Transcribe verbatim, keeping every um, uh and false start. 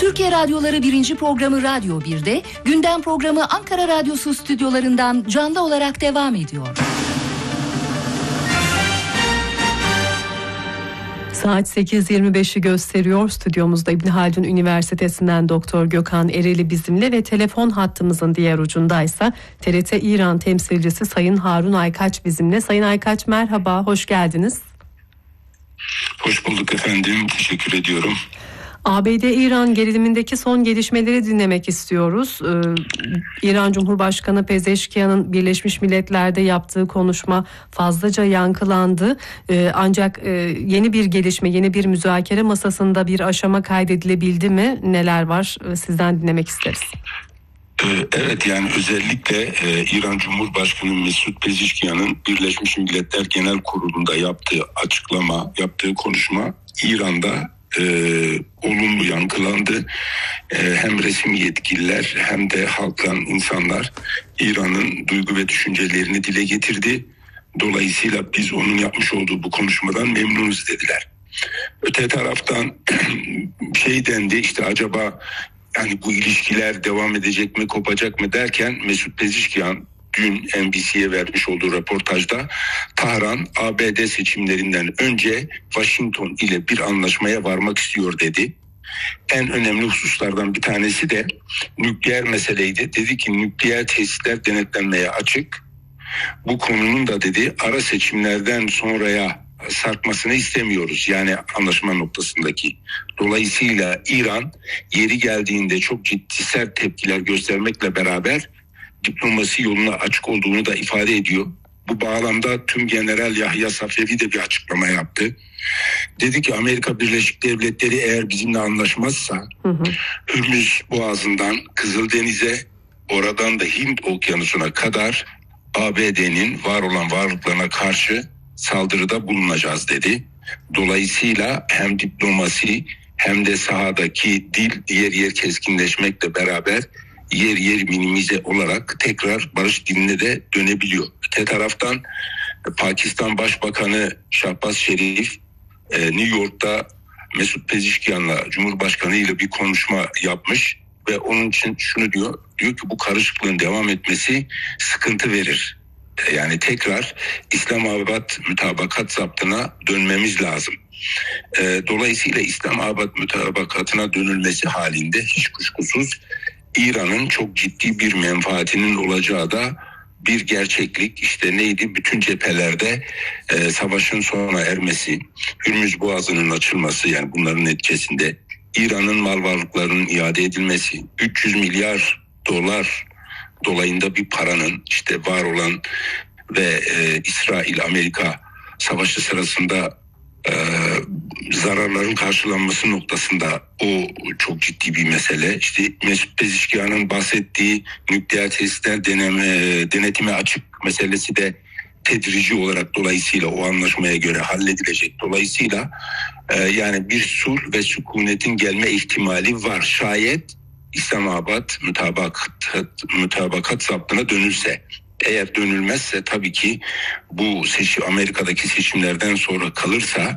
Türkiye Radyoları birinci programı Radyo bir'de, gündem programı Ankara Radyosu stüdyolarından canlı olarak devam ediyor. Saat sekiz yirmi beşi gösteriyor. Stüdyomuzda İbn Haldun Üniversitesi'nden Doktor Gökhan Ereli bizimle ve telefon hattımızın diğer ucundaysa T R T İran temsilcisi Sayın Harun Aykaç bizimle. Sayın Aykaç merhaba, hoş geldiniz. Hoş bulduk efendim, teşekkür ediyorum. A B D-İran gerilimindeki son gelişmeleri dinlemek istiyoruz. Ee, İran Cumhurbaşkanı Pezeşkiyan'ın Birleşmiş Milletler'de yaptığı konuşma fazlaca yankılandı. Ee, ancak e, yeni bir gelişme, yeni bir müzakere masasında bir aşama kaydedilebildi mi? Neler var? Ee, sizden dinlemek isteriz. Evet, yani özellikle e, İran Cumhurbaşkanı Mesut Pezeshkian'ın Birleşmiş Milletler Genel Kurulu'nda yaptığı açıklama, yaptığı konuşma İran'da e, olumlu yankılandı. E, hem resmi yetkililer hem de halktan insanlar İran'ın duygu ve düşüncelerini dile getirdi. Dolayısıyla biz onun yapmış olduğu bu konuşmadan memnunuz dediler. Öte taraftan şey dendi, işte acaba yani bu ilişkiler devam edecek mi, kopacak mı derken Mesut Pezeshkian dün N B C'ye vermiş olduğu röportajda Tahran A B D seçimlerinden önce Washington ile bir anlaşmaya varmak istiyor dedi. En önemli hususlardan bir tanesi de nükleer meseleydi. Dedi ki nükleer tesisler denetlenmeye açık. Bu konunun da dedi ara seçimlerden sonraya sarkmasını istemiyoruz. Yani anlaşma noktasındaki. Dolayısıyla İran yeri geldiğinde çok ciddi sert tepkiler göstermekle beraber diplomasi yoluna açık olduğunu da ifade ediyor. Bu bağlamda Tüm General Yahya Safevi de bir açıklama yaptı. Dedi ki Amerika Birleşik Devletleri eğer bizimle anlaşmazsa hı hı. Hürmüz Boğazı'ndan Kızıldeniz'e, oradan da Hint Okyanusu'na kadar A B D'nin var olan varlıklarına karşı saldırıda bulunacağız dedi. Dolayısıyla hem diplomasi hem de sahadaki dil yer yer keskinleşmekle beraber yer yer minimize olarak tekrar barış diline de dönebiliyor. Öte taraftan Pakistan Başbakanı Shahbaz Şerif New York'ta Mesut Pezeshkian'la Cumhurbaşkanı ile bir konuşma yapmış ve onun için şunu diyor. Diyor ki bu karışıklığın devam etmesi sıkıntı verir. Yani tekrar İslamabad mütabakat zaptına dönmemiz lazım. Dolayısıyla İslamabad mütabakatına dönülmesi halinde hiç kuşkusuz İran'ın çok ciddi bir menfaatinin olacağı da bir gerçeklik. İşte neydi? Bütün cephelerde e, savaşın sona ermesi, Hürmüz Boğazı'nın açılması, yani bunların neticesinde İran'ın mal varlıklarının iade edilmesi, üç yüz milyar dolar dolayında bir paranın işte var olan ve e, İsrail-Amerika savaşı sırasında Ee, zararların karşılanması noktasında o çok ciddi bir mesele. İşte Mesut Pezeshkian'ın bahsettiği nükleer tesisler deneme, denetime açık meselesi de tedrici olarak dolayısıyla o anlaşmaya göre halledilecek. Dolayısıyla e, yani bir sulh ve sükunetin gelme ihtimali var. Şayet İslamabad mütabakat, mütabakat zaptına dönülse. Eğer dönülmezse tabii ki bu seçim Amerika'daki seçimlerden sonra kalırsa